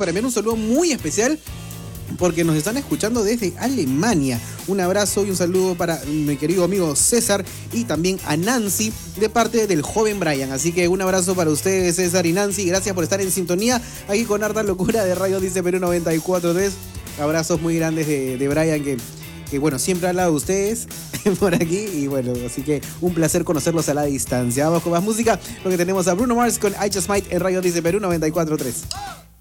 para enviar un saludo muy especial porque nos están escuchando desde Alemania. Un abrazo y un saludo para mi querido amigo César y también a Nancy de parte del joven Brian. Así que un abrazo para ustedes, César y Nancy. Gracias por estar en sintonía aquí con Harta Locura de Radio Dice Perú 94.3. Abrazos muy grandes de Brian que bueno, siempre habla de ustedes por aquí y bueno, así que un placer conocerlos a la distancia. Vamos con más música porque tenemos a Bruno Mars con I Just Might en Radio Dice Perú 94.3.